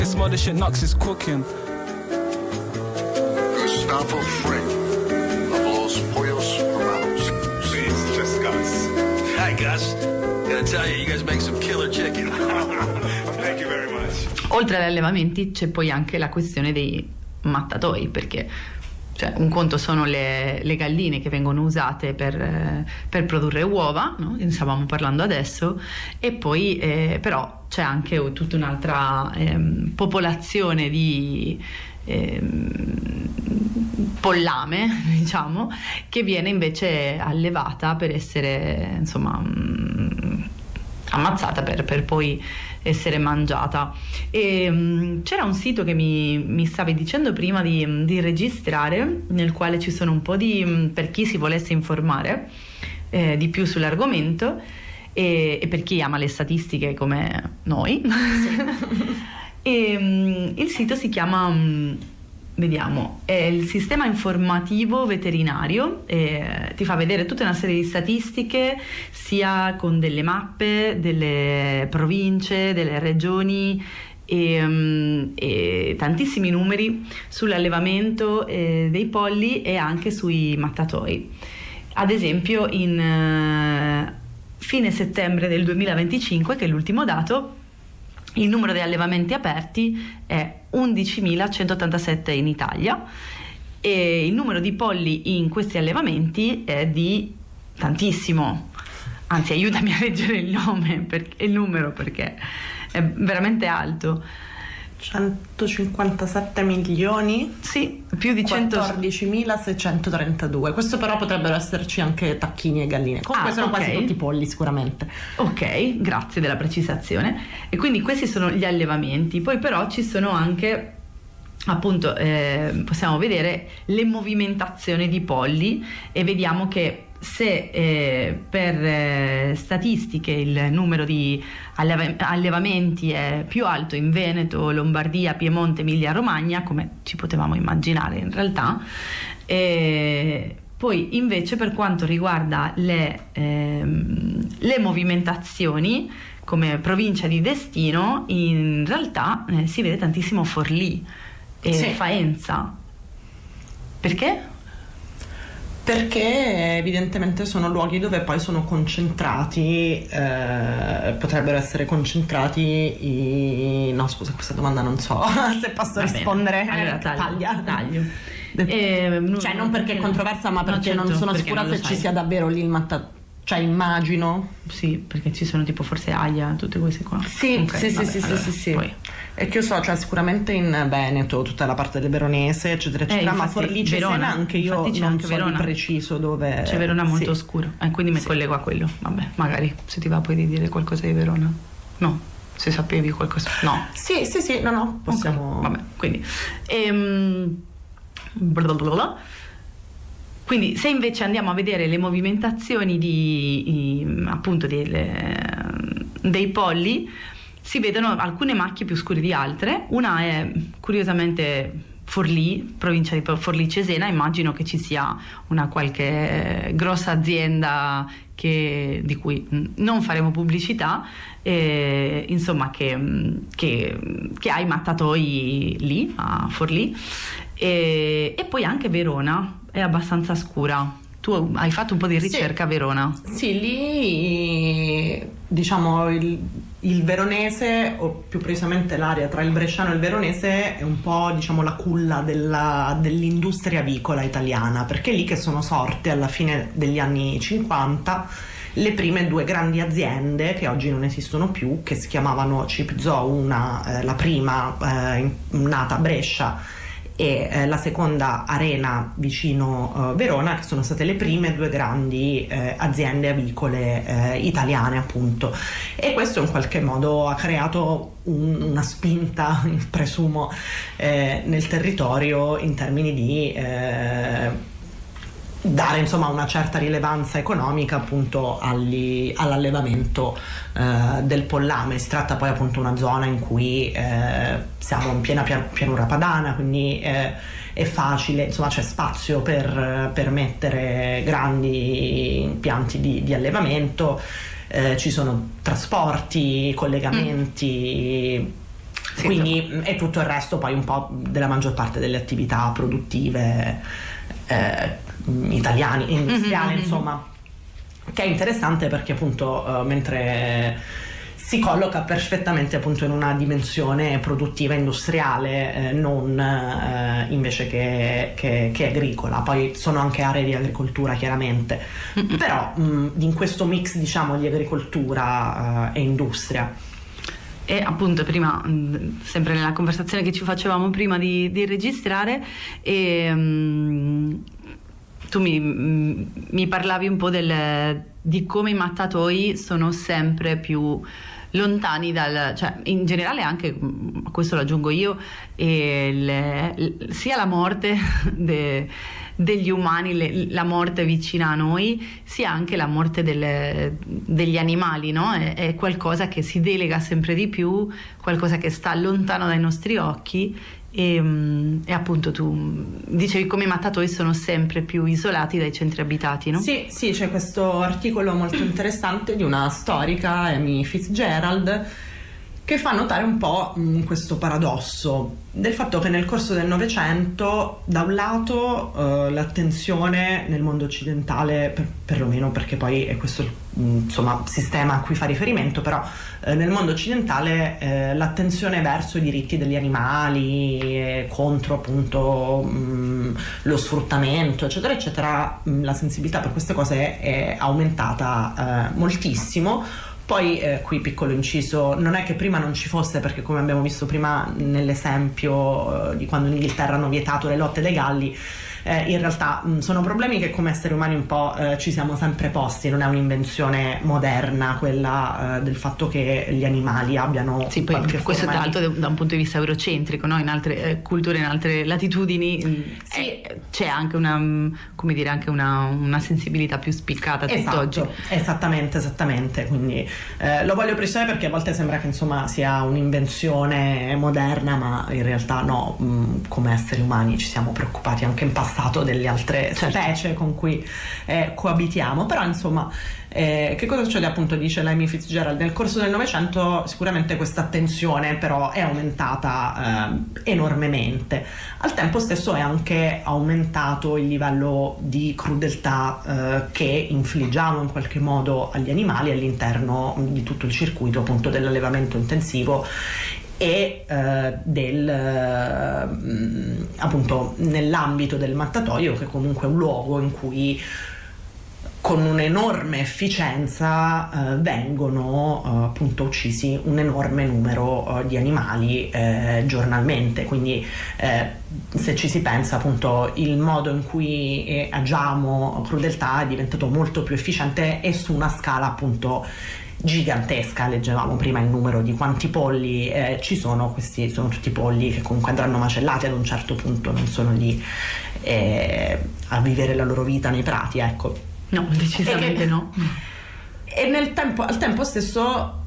This mother shit Nux is cooking. Gustavo Fring of Los Pollos Hermanos. Please, just Gus. Hi, Gus. Gotta tell you, you guys make some killer chicken. Thank you very much. Oltre agli allevamenti c'è poi anche la questione dei mattatoi, perché cioè, un conto sono le galline che vengono usate per produrre uova, no? Ne stavamo parlando adesso, e poi però c'è anche tutta un'altra popolazione di pollame, diciamo, che viene invece allevata per essere, insomma, ammazzata per poi essere mangiata. E c'era un sito che mi stavi dicendo prima di registrare, nel quale ci sono un po' per chi si volesse informare di più sull'argomento e per chi ama le statistiche come noi. Sì. E il sito si chiama, vediamo, è il Sistema Informativo Veterinario, ti fa vedere tutta una serie di statistiche, sia con delle mappe delle province, delle regioni e tantissimi numeri sull'allevamento dei polli e anche sui mattatoi. Ad esempio in fine settembre del 2025, che è l'ultimo dato, il numero di allevamenti aperti è 11.187 in Italia e il numero di polli in questi allevamenti è di tantissimo, anzi aiutami a leggere il numero perché è veramente alto. 157 milioni? Sì, più di 14.632. Questo però potrebbero esserci anche tacchini e galline. Comunque sono quasi tutti polli sicuramente. Ok, grazie della precisazione. E quindi questi sono gli allevamenti. Poi però ci sono anche, appunto, possiamo vedere le movimentazioni di polli e vediamo che se per statistiche il numero di allevamenti è più alto in Veneto, Lombardia, Piemonte, Emilia Romagna, come ci potevamo immaginare in realtà, poi invece per quanto riguarda le movimentazioni come provincia di destino, in realtà si vede tantissimo Forlì e Faenza. Perché? Perché evidentemente sono luoghi dove poi sono concentrati, potrebbero essere concentrati no, scusa, questa domanda non so se posso rispondere. Allora taglio. Cioè non perché è controversa, ma perché non sono sicura se ci sia davvero lì il mattatoi. Cioè immagino. Sì, perché ci sono tipo forse Aia, tutte queste qua. Sì, okay, sì. Poi. E che io so, cioè sicuramente in Veneto, tutta la parte del Veronese, eccetera, eccetera, ma Forlì Cesena anche io non so Verona. Di preciso dove. C'è Verona molto oscuro, quindi mi collego a quello. Vabbè, magari se ti va poi di dire qualcosa di Verona. No, se sapevi qualcosa. No. Sì, no, possiamo. Okay, vabbè, quindi. Quindi se invece andiamo a vedere le movimentazioni appunto dei polli, si vedono alcune macchie più scure di altre. Una è curiosamente Forlì, provincia di Forlì Cesena. Immagino che ci sia una qualche grossa azienda di cui non faremo pubblicità, insomma che ha i mattatoi lì a Forlì, e poi anche Verona è abbastanza scura. Tu hai fatto un po' di ricerca a Verona? Sì, lì diciamo il veronese, o più precisamente l'area tra il bresciano e il veronese, è un po' diciamo la culla dell'industria avicola italiana, perché è lì che sono sorte alla fine degli anni 50 le prime due grandi aziende che oggi non esistono più, che si chiamavano Cipzo, la prima nata a Brescia e la seconda Arena vicino Verona, che sono state le prime due grandi aziende avicole italiane, appunto. E questo in qualche modo ha creato una spinta, presumo, nel territorio in termini di dare insomma una certa rilevanza economica appunto all'allevamento del pollame. Si tratta poi appunto una zona in cui siamo in piena pianura padana, quindi è facile, insomma c'è spazio per mettere grandi impianti di allevamento, ci sono trasporti, collegamenti Sì, quindi e tutto il resto poi un po' della maggior parte delle attività produttive italiane, industriali, insomma, che è interessante perché appunto mentre si colloca perfettamente appunto in una dimensione produttiva industriale, non invece che agricola. Poi sono anche aree di agricoltura chiaramente, però in questo mix diciamo di agricoltura e industria. E appunto prima, sempre nella conversazione che ci facevamo prima di registrare, tu mi parlavi un po' di come i mattatoi sono sempre più lontani cioè in generale anche, questo lo aggiungo io, sia la morte degli umani, la morte vicina a noi, sia anche la morte degli animali, no? È qualcosa che si delega sempre di più, qualcosa che sta lontano dai nostri occhi. E appunto tu dicevi come i mattatoi sono sempre più isolati dai centri abitati, no? Sì, c'è questo articolo molto interessante di una storica, Amy Fitzgerald, che fa notare un po' questo paradosso del fatto che nel corso del Novecento da un lato l'attenzione nel mondo occidentale, perlomeno perché poi è questo insomma sistema a cui fa riferimento, però nel mondo occidentale l'attenzione verso i diritti degli animali, contro appunto lo sfruttamento eccetera eccetera, la sensibilità per queste cose è aumentata moltissimo. Poi qui piccolo inciso, non è che prima non ci fosse, perché come abbiamo visto prima nell'esempio di quando in Inghilterra hanno vietato le lotte dei galli, in realtà sono problemi che come esseri umani un po' ci siamo sempre posti, non è un'invenzione moderna quella del fatto che gli animali abbiano sì, poi questo tra l'altro da un punto di vista eurocentrico, no? In altre culture, in altre latitudini sì. C'è anche come dire, anche una sensibilità più spiccata tutt'oggi. Esattamente, quindi lo voglio precisare perché a volte sembra che insomma sia un'invenzione moderna, ma in realtà no, come esseri umani ci siamo preoccupati anche in passato delle altre specie con cui coabitiamo. Però insomma che cosa succede? Appunto dice Amy Fitzgerald, nel corso del Novecento sicuramente questa attenzione però è aumentata enormemente. Al tempo stesso è anche aumentato il livello di crudeltà che infliggiamo in qualche modo agli animali all'interno di tutto il circuito appunto dell'allevamento intensivo e appunto nell'ambito del mattatoio, che comunque è un luogo in cui con un'enorme efficienza vengono appunto uccisi un enorme numero di animali giornalmente. Quindi se ci si pensa, appunto il modo in cui agiamo crudeltà è diventato molto più efficiente e su una scala appunto gigantesca. Leggevamo prima il numero di quanti polli ci sono, questi sono tutti polli che comunque andranno macellati ad un certo punto, non sono lì a vivere la loro vita nei prati, ecco. No, decisamente no. E al tempo stesso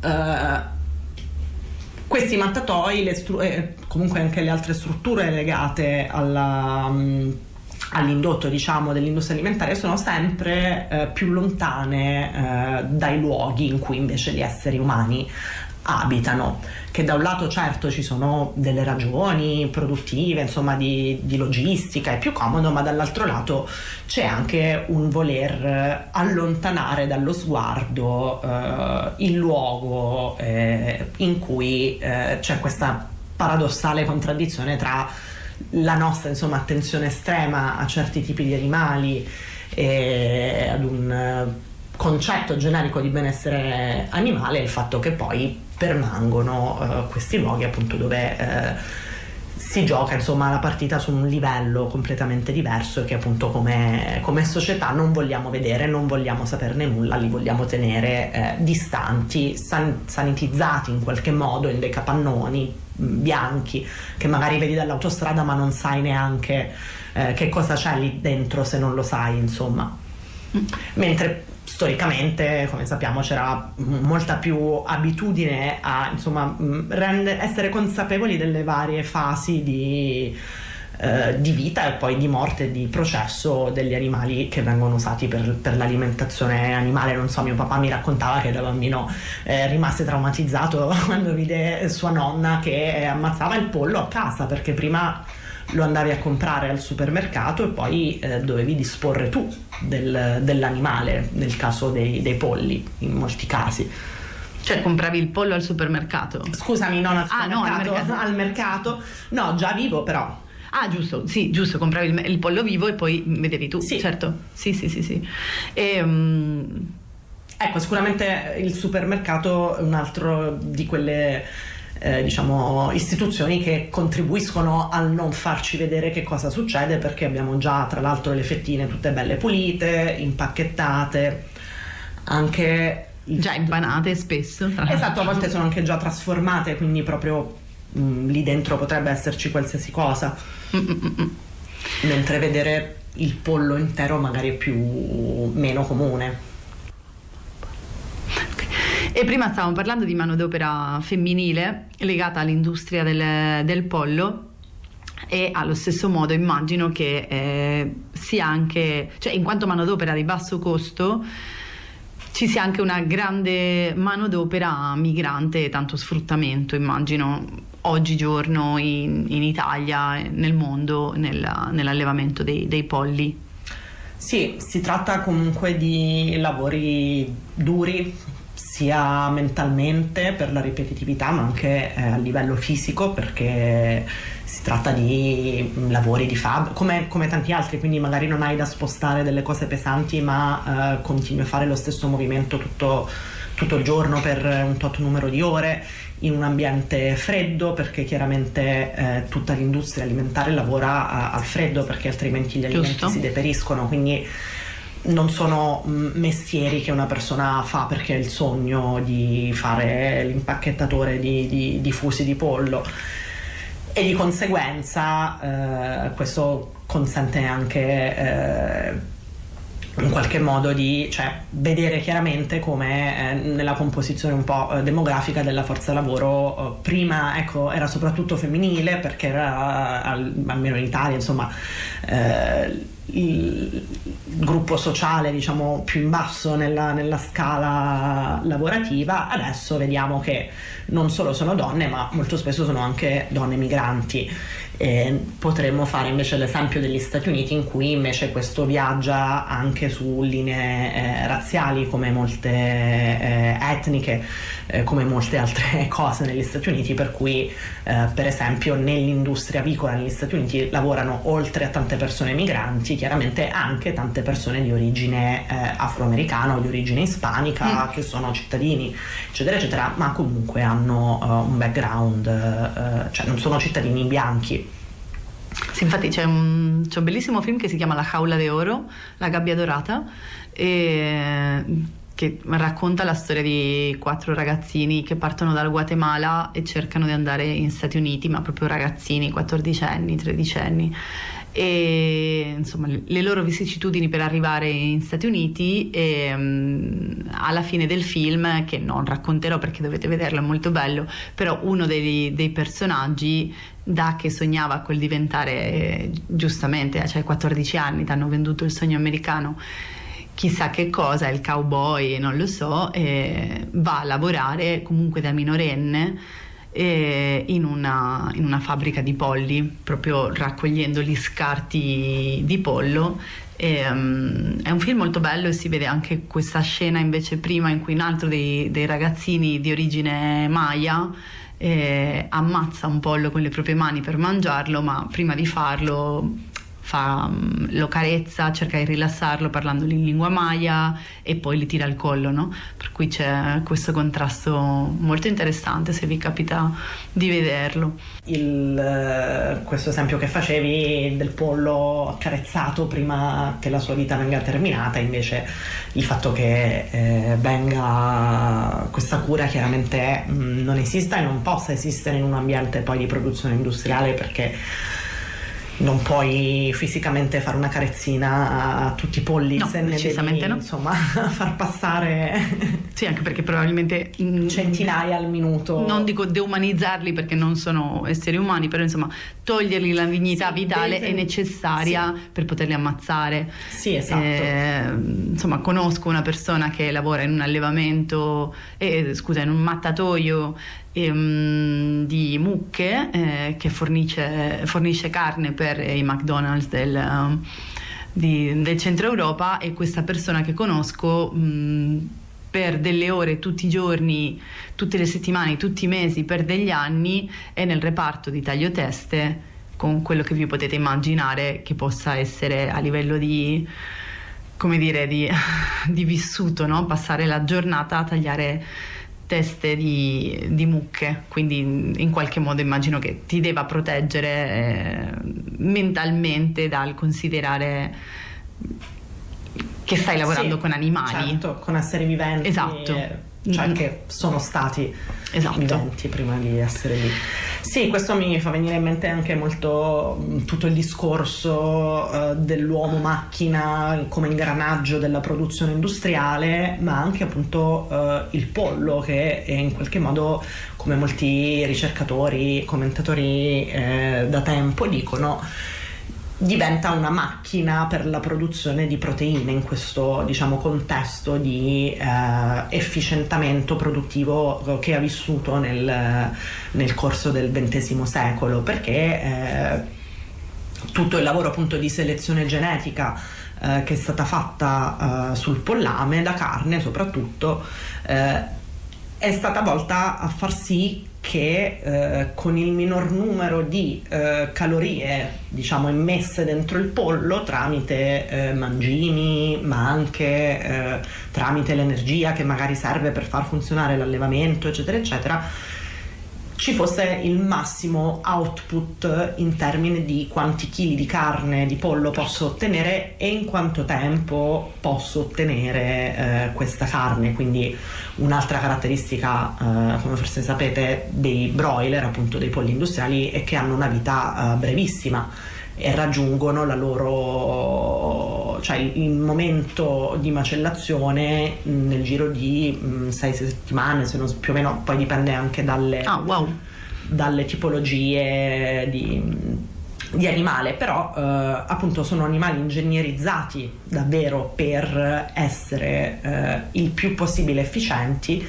questi mattatoi, comunque anche le altre strutture legate all'indotto diciamo dell'industria alimentare sono sempre più lontane dai luoghi in cui invece gli esseri umani abitano, che da un lato certo ci sono delle ragioni produttive, insomma di logistica, è più comodo, ma dall'altro lato c'è anche un voler allontanare dallo sguardo il luogo in cui c'è questa paradossale contraddizione tra la nostra insomma attenzione estrema a certi tipi di animali e ad un concetto generico di benessere animale, e il fatto che poi permangono questi luoghi appunto dove si gioca insomma la partita su un livello completamente diverso e che appunto come società non vogliamo vedere, non vogliamo saperne nulla, li vogliamo tenere distanti, sanitizzati in qualche modo in dei capannoni bianchi che magari vedi dall'autostrada ma non sai neanche che cosa c'è lì dentro se non lo sai, insomma. Mentre storicamente, come sappiamo, c'era molta più abitudine a insomma essere consapevoli delle varie fasi di di vita e poi di morte e di processo degli animali che vengono usati per l'alimentazione animale. Non so, mio papà mi raccontava che da bambino rimase traumatizzato quando vide sua nonna che ammazzava il pollo a casa, perché prima lo andavi a comprare al supermercato e poi dovevi disporre tu dell'animale, nel caso dei polli in molti casi. Cioè compravi il pollo al supermercato? Scusami, non al Ah, no, supermercato, al mercato. No, già vivo però. Ah, giusto, sì, giusto, compravi il pollo vivo e poi vedevi tu, Sì. certo. Sì. Ecco, sicuramente il supermercato è un altro di quelle diciamo istituzioni che contribuiscono al non farci vedere che cosa succede, perché abbiamo già tra l'altro le fettine tutte belle pulite, impacchettate, anche Già impanate spesso. esatto, a volte sono anche già trasformate, quindi proprio lì dentro potrebbe esserci qualsiasi cosa, mentre vedere il pollo intero magari è meno comune. E prima stavamo parlando di manodopera femminile legata all'industria del pollo, e allo stesso modo immagino che sia anche, cioè in quanto manodopera di basso costo, ci sia anche una grande manodopera migrante e tanto sfruttamento, immagino, oggigiorno in Italia, nel mondo, nell'allevamento dei polli. Sì, si tratta comunque di lavori duri, sia mentalmente per la ripetitività, ma anche a livello fisico, perché si tratta di lavori di fabbrica come tanti altri, quindi magari non hai da spostare delle cose pesanti, ma continui a fare lo stesso movimento tutto il giorno per un tot numero di ore in un ambiente freddo, perché chiaramente tutta l'industria alimentare lavora al freddo, perché altrimenti gli alimenti Giusto. si deperiscono, quindi non sono mestieri che una persona fa perché ha il sogno di fare l'impacchettatore di fusi di pollo, e di conseguenza questo consente anche in qualche modo di vedere chiaramente come nella composizione un po' demografica della forza lavoro prima era soprattutto femminile, perché era almeno in Italia insomma il gruppo sociale diciamo più in basso nella scala lavorativa. Adesso vediamo che non solo sono donne, ma molto spesso sono anche donne migranti. Potremmo fare invece l'esempio degli Stati Uniti, in cui invece questo viaggia anche su linee razziali, come molte etniche, come molte altre cose negli Stati Uniti, per cui per esempio nell'industria avicola negli Stati Uniti lavorano, oltre a tante persone migranti, chiaramente anche tante persone di origine afroamericana o di origine ispanica, che sono cittadini eccetera eccetera, ma comunque hanno un background, cioè non sono cittadini bianchi. Sì, infatti c'è un bellissimo film che si chiama La Jaula de Oro, La gabbia dorata, che racconta la storia di 4 ragazzini che partono dal Guatemala e cercano di andare in Stati Uniti, ma proprio ragazzini, 14 anni, 13 anni, e insomma le loro vicissitudini per arrivare in Stati Uniti. E alla fine del film, che non racconterò perché dovete vederlo, è molto bello, però uno dei personaggi, da che sognava col diventare, giustamente, cioè 14 anni, ti hanno venduto il sogno americano, chissà che cosa, il cowboy, non lo so, va a lavorare comunque da minorenne in una fabbrica di polli, proprio raccogliendo gli scarti di pollo. È un film molto bello, e si vede anche questa scena invece prima in cui un altro dei ragazzini di origine maya ammazza un pollo con le proprie mani per mangiarlo, ma prima di farlo lo carezza, cerca di rilassarlo parlandogli in lingua maya e poi li tira al collo, no? Per cui c'è questo contrasto molto interessante, se vi capita di vederlo. Questo esempio che facevi del pollo accarezzato prima che la sua vita venga terminata, invece il fatto che venga questa cura chiaramente non esista e non possa esistere in un ambiente poi di produzione industriale, perché non puoi fisicamente fare una carezzina a tutti i polli, No, se ne decisamente devi, no. insomma, far passare Sì, anche perché probabilmente centinaia al minuto. non dico deumanizzarli perché non sono esseri umani, però insomma togliergli la dignità vitale è necessaria per poterli ammazzare. Sì, esatto. Insomma, conosco una persona che lavora in un allevamento, in un mattatoio di mucche, che fornisce carne per i McDonald's del centro Europa, e questa persona che conosco per delle ore tutti i giorni, tutte le settimane, tutti i mesi, per degli anni è nel reparto di taglio teste, con quello che vi potete immaginare che possa essere a livello di, come dire, di vissuto, no? Passare la giornata a tagliare teste di mucche, quindi in qualche modo immagino che ti debba proteggere mentalmente dal considerare che stai lavorando con animali, certo, con esseri viventi, esatto, cioè che sono stati viventi prima di essere lì. Sì, questo mi fa venire in mente anche molto tutto il discorso dell'uomo macchina come ingranaggio della produzione industriale, ma anche appunto il pollo, che in qualche modo, come molti ricercatori, commentatori da tempo dicono, diventa una macchina per la produzione di proteine in questo, diciamo, contesto di efficientamento produttivo che ha vissuto nel corso del XX secolo, perché tutto il lavoro appunto di selezione genetica che è stata fatta sul pollame da carne soprattutto è stata volta a far sì che con il minor numero di calorie, diciamo, immesse dentro il pollo tramite mangimi, ma anche tramite l'energia che magari serve per far funzionare l'allevamento, eccetera eccetera, ci fosse il massimo output in termini di quanti chili di carne di pollo posso ottenere e in quanto tempo posso ottenere questa carne. Quindi un'altra caratteristica, come forse sapete, dei broiler, appunto dei polli industriali, è che hanno una vita brevissima e raggiungono la loro, cioè il momento di macellazione nel giro di 6 settimane, se non, più o meno, poi dipende anche dalle tipologie di animale, però appunto sono animali ingegnerizzati davvero per essere il più possibile efficienti.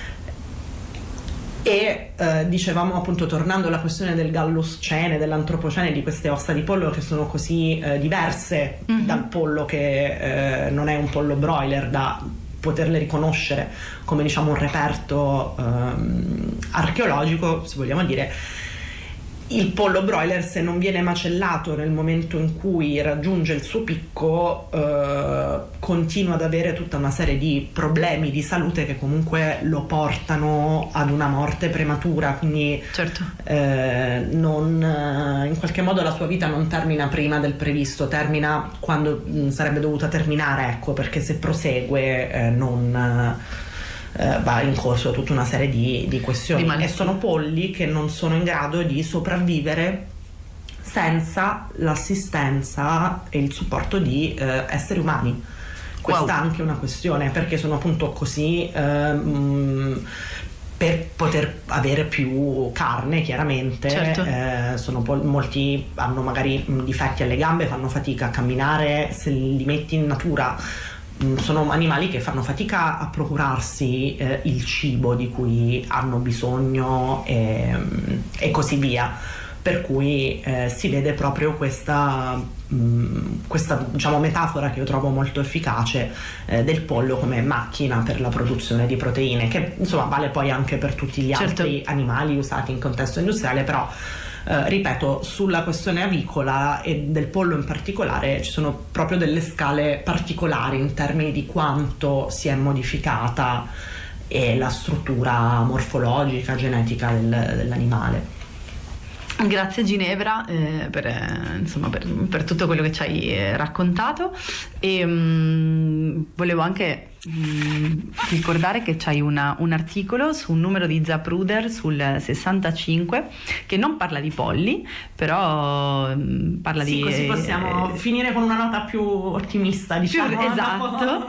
E dicevamo, appunto, tornando alla questione del Gallus-cene, dell'antropocene, di queste ossa di pollo che sono così diverse dal pollo che non è un pollo broiler, da poterle riconoscere come, diciamo, un reperto archeologico, se vogliamo dire. Il pollo broiler, se non viene macellato nel momento in cui raggiunge il suo picco, continua ad avere tutta una serie di problemi di salute che comunque lo portano ad una morte prematura, quindi certo. In qualche modo la sua vita non termina prima del previsto, termina quando sarebbe dovuta terminare, ecco, perché se prosegue non va in corso tutta una serie di questioni, e sono polli che non sono in grado di sopravvivere senza l'assistenza e il supporto di esseri umani. Questa è anche una questione, perché sono appunto così per poter avere più carne, chiaramente. Certo. Molti hanno magari difetti alle gambe, fanno fatica a camminare, se li metti in natura sono animali che fanno fatica a procurarsi il cibo di cui hanno bisogno e così via, per cui si vede proprio questa diciamo metafora che io trovo molto efficace del pollo come macchina per la produzione di proteine, che insomma vale poi anche per tutti gli altri animali usati in contesto industriale, però ripeto, sulla questione avicola e del pollo in particolare ci sono proprio delle scale particolari in termini di quanto si è modificata la struttura morfologica, genetica dell'animale. Grazie Ginevra per tutto quello che ci hai raccontato, e volevo anche ricordare che c'hai un articolo su un numero di Zapruder sul 65 che non parla di polli, però parla sì, di... così possiamo finire con una nota più ottimista, diciamo. Esatto.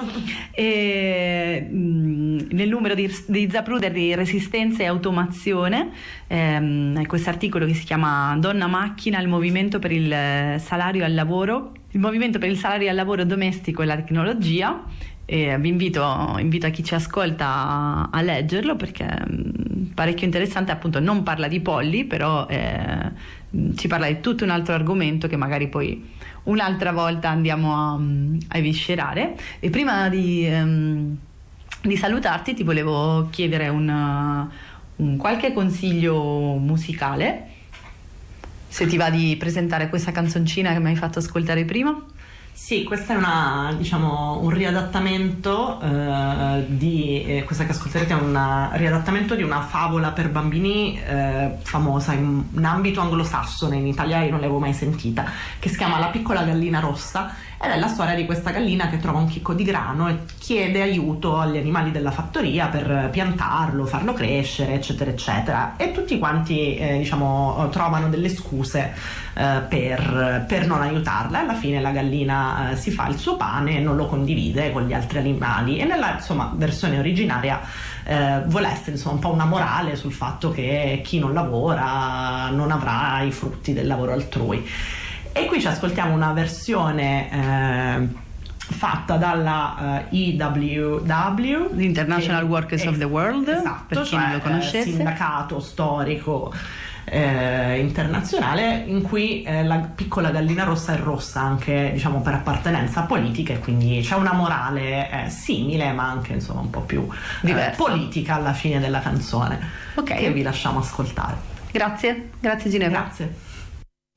Nel numero di Zapruder di Resistenza e Automazione, questo articolo che si chiama Donna Macchina, il movimento per il salario al lavoro, il movimento per il salario al lavoro domestico e la tecnologia. Vi invito a chi ci ascolta a leggerlo, perché è parecchio interessante. Appunto non parla di polli, però ci parla di tutto un altro argomento che magari poi un'altra volta andiamo a eviscerare. E prima di salutarti ti volevo chiedere un qualche consiglio musicale, se ti va di presentare questa canzoncina che mi hai fatto ascoltare prima. Sì, questo è un riadattamento questa che ascolterete è un riadattamento di una favola per bambini famosa in ambito anglosassone, in Italia io non l'avevo mai sentita, che si chiama La piccola gallina rossa, ed è la storia di questa gallina che trova un chicco di grano e chiede aiuto agli animali della fattoria per piantarlo, farlo crescere, eccetera eccetera, e tutti quanti trovano delle scuse per non aiutarla, e alla fine la gallina si fa il suo pane e non lo condivide con gli altri animali, e nella versione originaria vuole essere un po' una morale sul fatto che chi non lavora non avrà i frutti del lavoro altrui. E qui ci ascoltiamo una versione fatta dalla IWW, International Workers of the World, esatto, per chi non lo conoscesse, sindacato storico internazionale, in cui la piccola gallina rossa è rossa anche per appartenenza politica, e quindi c'è una morale simile, ma anche un po' più politica alla fine della canzone, che vi lasciamo ascoltare. Grazie Ginevra. Grazie.